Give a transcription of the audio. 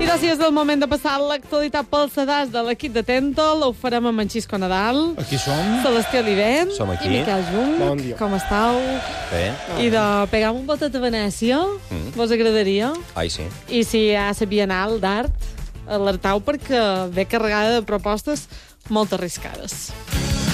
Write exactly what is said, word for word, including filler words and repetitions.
Mira, si és el moment de passar l'actualitat pel sedàs de l'equip de Tentol, ho farem amb en Xisco Nadal. Aquí som. Celestí Olivent. Som aquí. I Miquel Jung. Bon dia. Com estàu? Bé. I de pegar un botet a Venècia, mm. vos agradaria? Ai, sí. I si hi ha la Bienal d'Art, alertau perquè ve carregada de propostes molt arriscades.